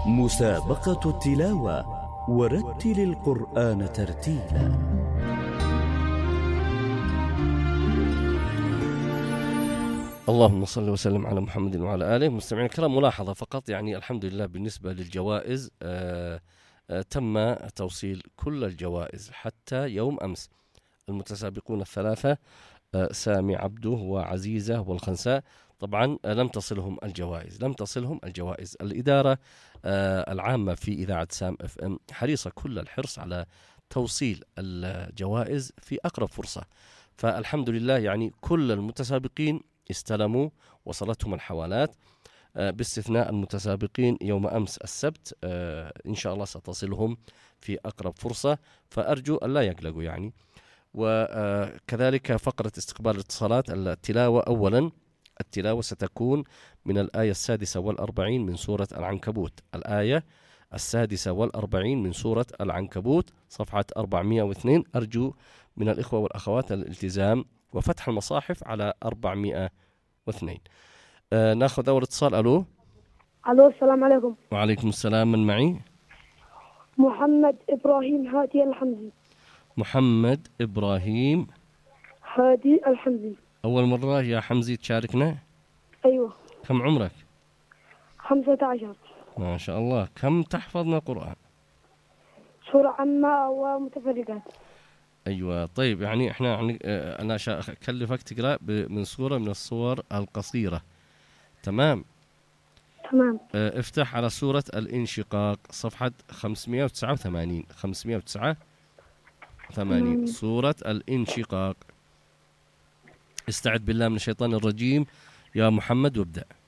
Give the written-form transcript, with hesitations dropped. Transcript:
مسابقة التلاوة ورتل القرآن ترتيلا. اللهم صل وسلم على محمد وعلى آله. مستمعين الكرام، ملاحظة فقط، يعني الحمد لله بالنسبة للجوائز تم توصيل كل الجوائز حتى يوم أمس. المتسابقون الثلاثة سامي عبده وعزيزة والخنساء طبعا لم تصلهم الجوائز. الإدارة العامة في إذاعة سام اف ام حريصة كل الحرص على توصيل الجوائز في أقرب فرصة، فالحمد لله يعني كل المتسابقين استلموا، وصلتهم الحوالات باستثناء المتسابقين يوم أمس السبت. إن شاء الله ستصلهم في أقرب فرصة، فأرجو أن لا يقلقوا يعني. وكذلك فقرة استقبال الاتصالات. التلاوة أولا، التلاوة ستكون من الآية 46 من سورة العنكبوت، الآية 46 من سورة العنكبوت صفحة 402. أرجو من الإخوة والأخوات الالتزام وفتح المصاحف على 402. ناخذ أول اتصال. ألو السلام عليكم. وعليكم السلام. من معي؟ محمد إبراهيم هادي الحمزي. محمد إبراهيم هادي الحمزي. أول مرة يا حمزي تشاركنا؟ أيوة. كم عمرك؟ 15. ما شاء الله. كم تحفظنا قرآن؟ سورة عامة ومتفرقات. أيوة. طيب يعني إحنا أنا أكلفك تقرأ من سورة من الصور القصيرة. تمام. افتح على سورة الانشقاق صفحة 589. 589 سورة الانشقاق. استعد بالله من الشيطان الرجيم يا محمد وابدأ.